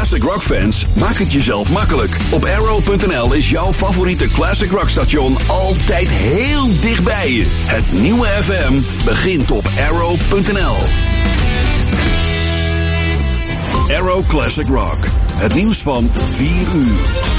classic rock fans, maak het jezelf makkelijk. Op Arrow.nl is jouw favoriete classic rock station altijd heel dichtbij je. Het nieuwe FM begint op Arrow.nl. Arrow Classic Rock. Het nieuws van 4 uur.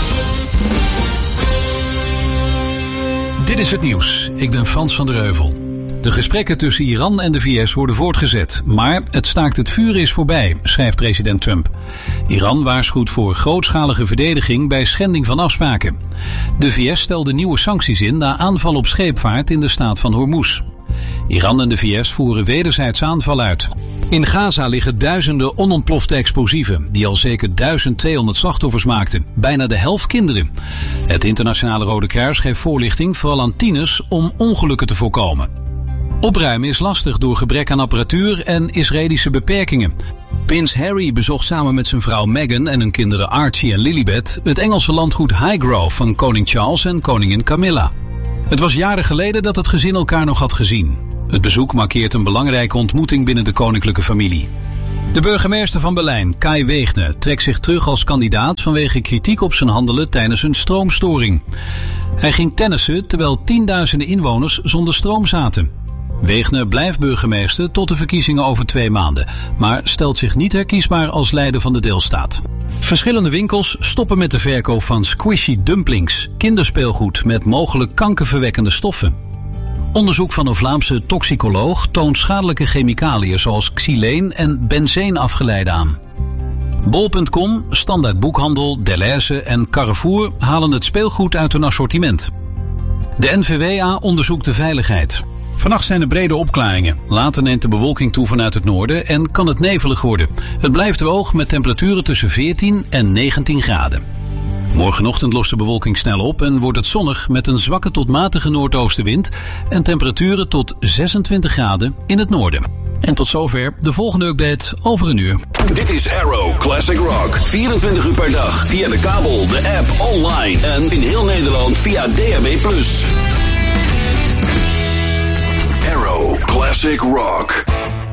Dit is het nieuws. Ik ben Frans van der Heuvel. De gesprekken tussen Iran en de VS worden voortgezet. Maar het staakt het vuren is voorbij, schrijft president Trump. Iran waarschuwt voor grootschalige verdediging bij schending van afspraken. De VS stelde nieuwe sancties in na aanval op scheepvaart in de staat van Hormuz. Iran en de VS voeren wederzijds aanval uit. In Gaza liggen duizenden onontplofte explosieven die al zeker 1200 slachtoffers maakten. Bijna de helft kinderen. Het Internationale Rode Kruis geeft voorlichting vooral aan tieners om ongelukken te voorkomen. Opruimen is lastig door gebrek aan apparatuur en Israëlische beperkingen. Prins Harry bezocht samen met zijn vrouw Meghan en hun kinderen Archie en Lilibet het Engelse landgoed Highgrove van koning Charles en koningin Camilla. Het was jaren geleden dat het gezin elkaar nog had gezien. Het bezoek markeert een belangrijke ontmoeting binnen de koninklijke familie. De burgemeester van Berlijn, Kai Wegner, trekt zich terug als kandidaat vanwege kritiek op zijn handelen tijdens een stroomstoring. Hij ging tennissen terwijl tienduizenden inwoners zonder stroom zaten. Wegner blijft burgemeester tot de verkiezingen over 2 maanden, maar stelt zich niet herkiesbaar als leider van de deelstaat. Verschillende winkels stoppen met de verkoop van squishy dumplings, kinderspeelgoed met mogelijk kankerverwekkende stoffen. Onderzoek van een Vlaamse toxicoloog toont schadelijke chemicaliën zoals xyleen en benzeen afgeleid aan. Bol.com, Standaard Boekhandel, Delhaize en Carrefour halen het speelgoed uit hun assortiment. De NVWA onderzoekt de veiligheid. Vannacht zijn er brede opklaringen. Later neemt de bewolking toe vanuit het noorden en kan het nevelig worden. Het blijft droog met temperaturen tussen 14 en 19 graden. Morgenochtend lost de bewolking snel op en wordt het zonnig met een zwakke tot matige noordoostenwind en temperaturen tot 26 graden in het noorden. En tot zover de volgende update over een uur. Dit is Arrow Classic Rock. 24 uur per dag via de kabel, de app, online en in heel Nederland via DAB+. Arrow Classic Rock.